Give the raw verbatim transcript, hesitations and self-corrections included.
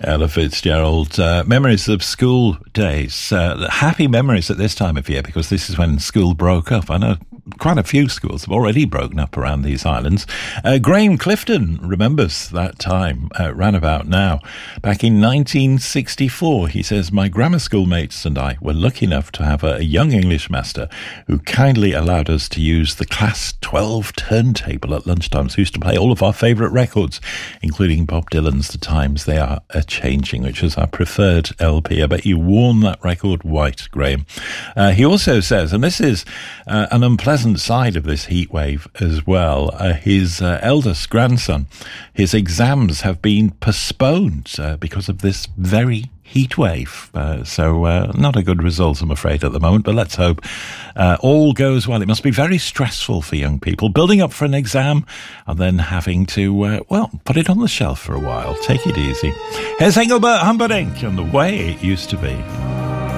Ella Fitzgerald, uh, memories of school days. Uh, happy memories at this time of year, because this is when school broke up. I know quite a few schools have already broken up around these islands. Uh, Graham Clifton remembers that time, uh, round about now. Back in nineteen sixty-four, he says, my grammar school mates and I were lucky enough to have a, a young English master who kindly allowed us to use the Class twelve turntable at lunchtimes. We used to play all of our favourite records, including Bob Dylan's The Times They Are A-Changing, which was our preferred L P. I bet you worn that record white, Graham. Uh, he also says, and this is uh, an unpleasant side of this heat wave as well, uh, his uh, eldest grandson, his exams have been postponed uh, because of this very heat wave. Uh, so uh, not a good result, I'm afraid, at the moment, but let's hope uh, all goes well. It must be very stressful for young people, building up for an exam and then having to, uh, well, put it on the shelf for a while. Take it easy. Here's Engelbert Humperdinck and The Way It Used to Be.